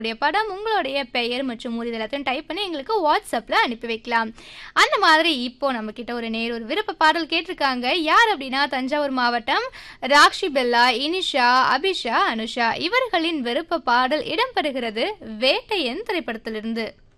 படம், உங்களுடைய பெயர் மற்றும் ஊர் இது எல்லாத்தையும் டைப் பண்ணி எங்களுக்கு WhatsAppல அனுப்பி வைக்கலாம். அந்த மாதிரி இப்போ நம்ம கிட்ட ஒரு விருப்ப பாடல் கேட்டிருக்காங்க. யார் அப்படின்னா தஞ்சாவூர் மாவட்டம் ராக்ஷி பெல்லா, இனிஷா, அபிஷா, அனுஷா இவர்களின் விருப்ப பாடல் இடம்பெறுகிறது வேட்டையன் திரைப்படத்திலிருந்து.